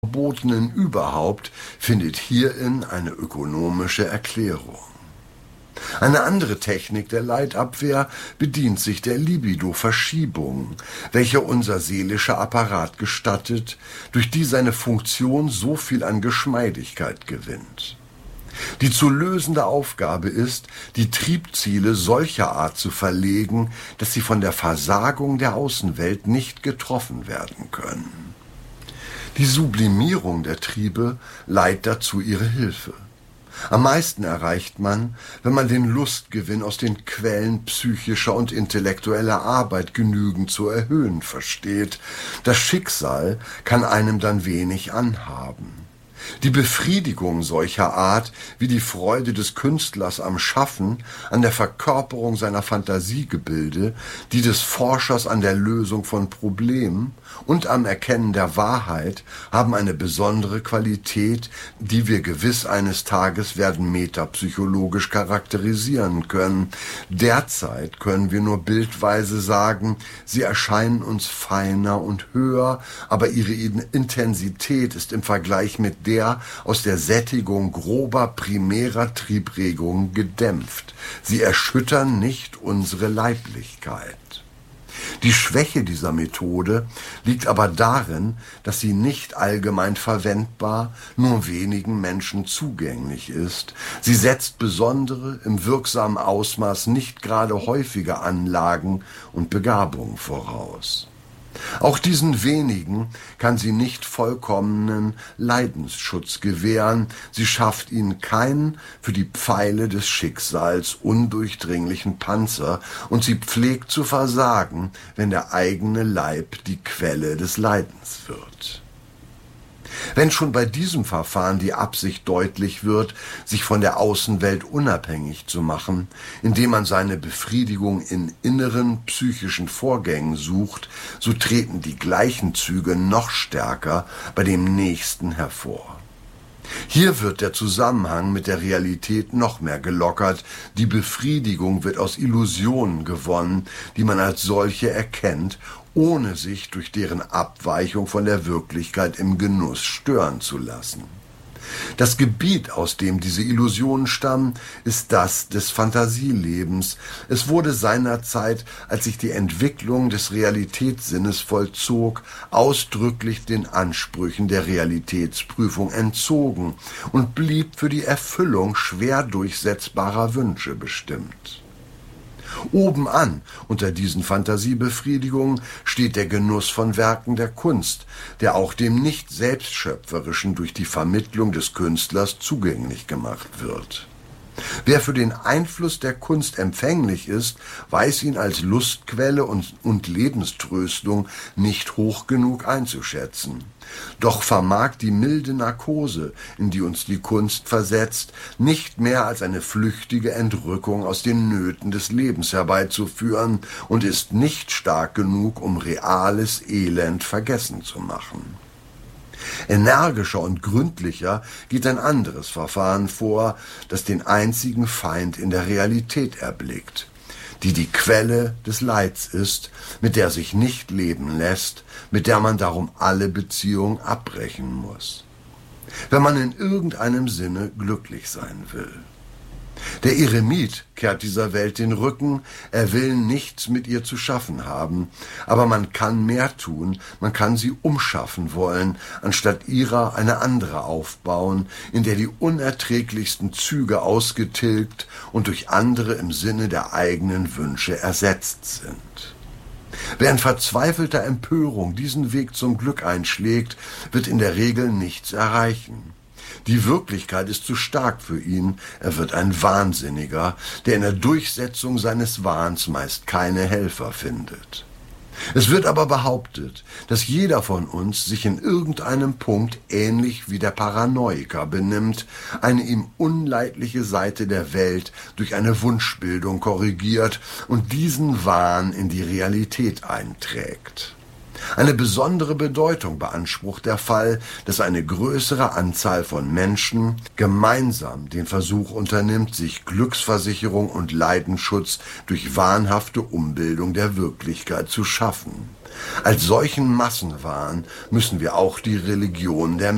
Verbotenen überhaupt findet hierin eine ökonomische Erklärung. Eine andere Technik der Leitabwehr bedient sich der Libido-Verschiebung, welche unser seelischer Apparat gestattet, durch die seine Funktion so viel an Geschmeidigkeit gewinnt. Die zu lösende Aufgabe ist, die Triebziele solcher Art zu verlegen, dass sie von der Versagung der Außenwelt nicht getroffen werden können. Die Sublimierung der Triebe leiht dazu ihre Hilfe. Am meisten erreicht man, wenn man den Lustgewinn aus den Quellen psychischer und intellektueller Arbeit genügend zu erhöhen versteht. Das Schicksal kann einem dann wenig anhaben. Die Befriedigung solcher Art, wie die Freude des Künstlers am Schaffen, an der Verkörperung seiner Fantasiegebilde, die des Forschers an der Lösung von Problemen und am Erkennen der Wahrheit, haben eine besondere Qualität, die wir gewiss eines Tages werden metapsychologisch charakterisieren können. Derzeit können wir nur bildweise sagen, sie erscheinen uns feiner und höher, aber ihre Intensität ist im Vergleich mit der aus der Sättigung grober primärer Triebregungen gedämpft. Sie erschüttern nicht unsere Leiblichkeit. Die Schwäche dieser Methode liegt aber darin, dass sie nicht allgemein verwendbar, nur wenigen Menschen zugänglich ist. Sie setzt besondere, im wirksamen Ausmaß nicht gerade häufige Anlagen und Begabungen voraus. Auch diesen wenigen kann sie nicht vollkommenen Leidensschutz gewähren, sie schafft ihnen keinen für die Pfeile des Schicksals undurchdringlichen Panzer, und sie pflegt zu versagen, wenn der eigene Leib die Quelle des Leidens wird. Wenn schon bei diesem Verfahren die Absicht deutlich wird, sich von der Außenwelt unabhängig zu machen, indem man seine Befriedigung in inneren psychischen Vorgängen sucht, so treten die gleichen Züge noch stärker bei dem Nächsten hervor. Hier wird der Zusammenhang mit der Realität noch mehr gelockert, die Befriedigung wird aus Illusionen gewonnen, die man als solche erkennt, ohne sich durch deren Abweichung von der Wirklichkeit im Genuss stören zu lassen. Das Gebiet, aus dem diese Illusionen stammen, ist das des Fantasielebens. Es wurde seinerzeit, als sich die Entwicklung des Realitätssinnes vollzog, ausdrücklich den Ansprüchen der Realitätsprüfung entzogen und blieb für die Erfüllung schwer durchsetzbarer Wünsche bestimmt. Obenan unter diesen Fantasiebefriedigungen steht der Genuss von Werken der Kunst, der auch dem Nicht-Selbstschöpferischen durch die Vermittlung des Künstlers zugänglich gemacht wird. Wer für den Einfluss der Kunst empfänglich ist, weiß ihn als Lustquelle und Lebenströstung nicht hoch genug einzuschätzen. Doch vermag die milde Narkose, in die uns die Kunst versetzt, nicht mehr als eine flüchtige Entrückung aus den Nöten des Lebens herbeizuführen und ist nicht stark genug, um reales Elend vergessen zu machen. Energischer und gründlicher geht ein anderes Verfahren vor, das den einzigen Feind in der Realität erblickt, die Quelle des Leids ist, mit der sich nicht leben lässt, mit der man darum alle Beziehungen abbrechen muss, wenn man in irgendeinem Sinne glücklich sein will. Der Eremit kehrt dieser Welt den Rücken, er will nichts mit ihr zu schaffen haben, aber man kann mehr tun, man kann sie umschaffen wollen, anstatt ihrer eine andere aufbauen, in der die unerträglichsten Züge ausgetilgt und durch andere im Sinne der eigenen Wünsche ersetzt sind. Wer in verzweifelter Empörung diesen Weg zum Glück einschlägt, wird in der Regel nichts erreichen. Die Wirklichkeit ist zu stark für ihn, er wird ein Wahnsinniger, der in der Durchsetzung seines Wahns meist keine Helfer findet. Es wird aber behauptet, dass jeder von uns sich in irgendeinem Punkt ähnlich wie der Paranoiker benimmt, eine ihm unleidliche Seite der Welt durch eine Wunschbildung korrigiert und diesen Wahn in die Realität einträgt. Eine besondere Bedeutung beansprucht der Fall, dass eine größere Anzahl von Menschen gemeinsam den Versuch unternimmt, sich Glücksversicherung und Leidenschutz durch wahnhafte Umbildung der Wirklichkeit zu schaffen. Als solchen Massenwahn müssen wir auch die Religion der